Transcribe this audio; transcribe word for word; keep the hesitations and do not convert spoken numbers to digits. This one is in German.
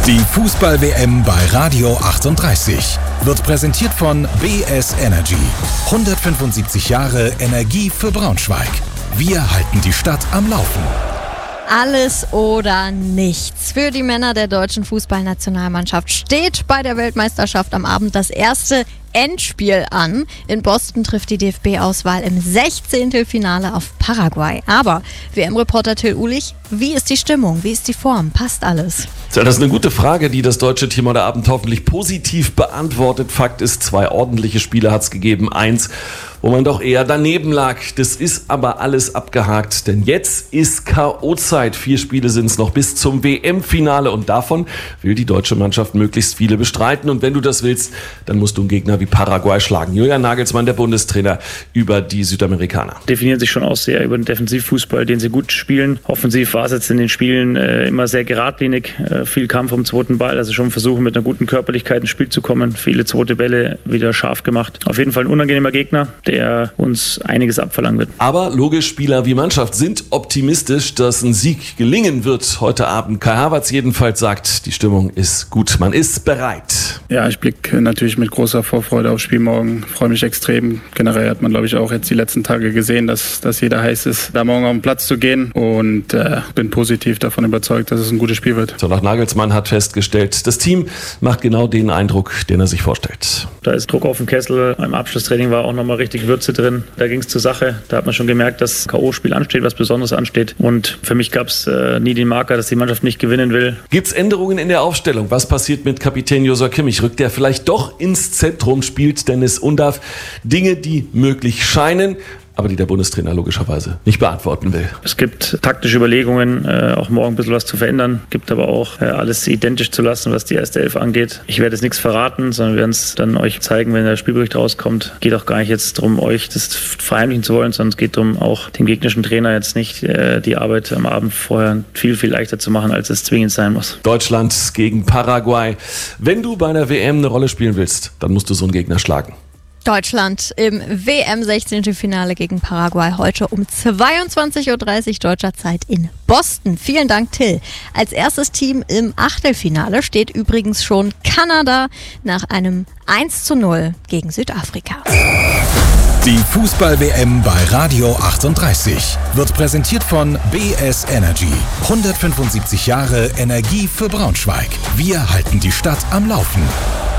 Die Fußball-W M bei Radio achtunddreißig wird präsentiert von B S Energy. hundertfünfundsiebzig Jahre Energie für Braunschweig. Wir halten die Stadt am Laufen. Alles oder nichts. Für die Männer der deutschen Fußballnationalmannschaft steht bei der Weltmeisterschaft am Abend das erste Endspiel an. In Boston trifft die D F B-Auswahl im Sechzehntelfinale auf Paraguay. Aber W M-Reporter Till Uhlich, wie ist die Stimmung? Wie ist die Form? Passt alles? Das ist eine gute Frage, die das deutsche Team heute Abend hoffentlich positiv beantwortet. Fakt ist, zwei ordentliche Spiele hat es gegeben. Eins, wo man doch eher daneben lag. Das ist aber alles abgehakt, denn jetzt ist K O-Zeit. Vier Spiele sind es noch bis zum W M-Finale und davon will die deutsche Mannschaft möglichst viele bestreiten. Und wenn du das willst, dann musst du einen Gegner wie Paraguay schlagen. Julian Nagelsmann, der Bundestrainer, über die Südamerikaner. Definieren sich schon auch sehr über den Defensivfußball, den sie gut spielen. Offensiv war es jetzt in den Spielen äh, immer sehr geradlinig. Äh, viel Kampf um den zweiten Ball, also schon versuchen mit einer guten Körperlichkeit ins Spiel zu kommen. Viele zweite Bälle wieder scharf gemacht. Auf jeden Fall ein unangenehmer Gegner, der uns einiges abverlangen wird. Aber logisch, Spieler wie Mannschaft sind optimistisch, dass ein Sieg gelingen wird heute Abend. Kai Havertz jedenfalls sagt, die Stimmung ist gut, man ist bereit. Ja, ich blicke natürlich mit großer Vorfreude aufs Spiel morgen. Freue mich extrem. Generell hat man, glaube ich, auch jetzt die letzten Tage gesehen, dass, dass jeder heiß ist, da morgen auf den Platz zu gehen. Und äh, bin positiv davon überzeugt, dass es ein gutes Spiel wird. So, nach Nagelsmann hat festgestellt, das Team macht genau den Eindruck, den er sich vorstellt. Da ist Druck auf dem Kessel. Im Abschlusstraining war auch nochmal richtig Würze drin. Da ging es zur Sache. Da hat man schon gemerkt, dass K O-Spiel ansteht, was Besonderes ansteht. Und für mich gab es äh, nie den Marker, dass die Mannschaft nicht gewinnen will. Gibt es Änderungen in der Aufstellung? Was passiert mit Kapitän Joshua Kimmich? Rückt er vielleicht doch ins Zentrum? Spielt Dennis Undav? Dinge, die möglich scheinen, aber die der Bundestrainer logischerweise nicht beantworten will. Es gibt taktische Überlegungen, äh, auch morgen ein bisschen was zu verändern. Gibt aber auch äh, alles identisch zu lassen, was die erste Elf angeht. Ich werde jetzt nichts verraten, sondern wir werden es dann euch zeigen, wenn der Spielbericht rauskommt. Geht auch gar nicht jetzt darum, euch das verheimlichen zu wollen, sondern es geht darum, auch dem gegnerischen Trainer jetzt nicht äh, die Arbeit am Abend vorher viel, viel leichter zu machen, als es zwingend sein muss. Deutschland gegen Paraguay. Wenn du bei einer W M eine Rolle spielen willst, dann musst du so einen Gegner schlagen. Deutschland im W M-Sechzehntelfinale gegen Paraguay heute um zweiundzwanzig Uhr dreißig deutscher Zeit in Boston. Vielen Dank, Till. Als erstes Team im Achtelfinale steht übrigens schon Kanada nach einem eins zu null gegen Südafrika. Die Fußball-W M bei Radio achtunddreißig wird präsentiert von B S Energy. hundertfünfundsiebzig Jahre Energie für Braunschweig. Wir halten die Stadt am Laufen.